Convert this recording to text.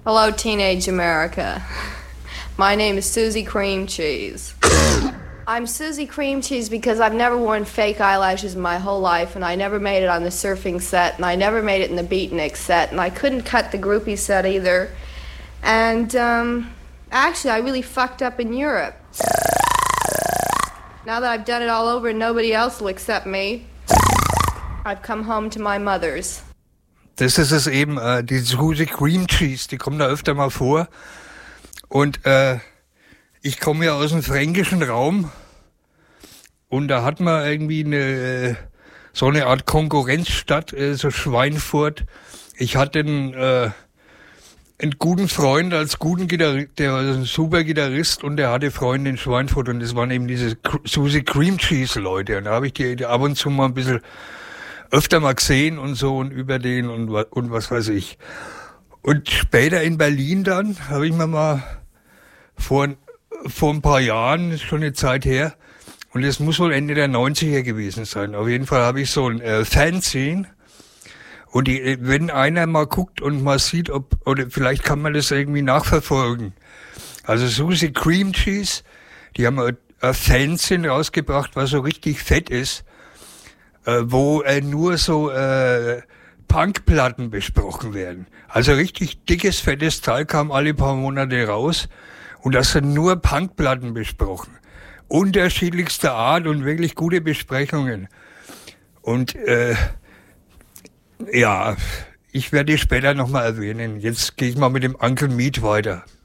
Hello, teenage America. My name is Susie Cream Cheese. I'm Susie Cream Cheese because I've never worn fake eyelashes in my whole life, and I never made it on the surfing set, and I never made it in the beatnik set, and I couldn't cut the groupie set either. And, actually, I really fucked up in Europe. Now that I've done it all over and nobody else will accept me, I've come home to my mother's. Das ist es eben, die Susie Cream Cheese, die kommt da öfter mal vor. Und ich komme ja aus dem fränkischen Raum und da hat man irgendwie so eine Art Konkurrenzstadt, so Schweinfurt. Ich hatte einen guten Freund als guten Gitarrist, der war ein super Gitarrist und der hatte Freunde in Schweinfurt und das waren eben diese Susie Cream Cheese Leute. Und da habe ich die ab und zu mal ein bisschen öfter mal gesehen und so und über den und was weiß ich. Und später in Berlin dann habe ich mir mal vor ein paar Jahren, ist schon eine Zeit her, und es muss wohl Ende der 90er gewesen sein. Auf jeden Fall habe ich so ein Fanzine. Und wenn einer mal guckt und mal sieht, oder vielleicht kann man das irgendwie nachverfolgen. Also Susie Cream Cheese, die haben ein Fanzine rausgebracht, was so richtig fett ist, wo nur so Punkplatten besprochen werden. Also richtig dickes, fettes Teil kam alle paar Monate raus und das sind nur Punkplatten besprochen. Unterschiedlichster Art und wirklich gute Besprechungen. Und ja, ich werde die später nochmal erwähnen. Jetzt gehe ich mal mit dem Uncle Meat weiter.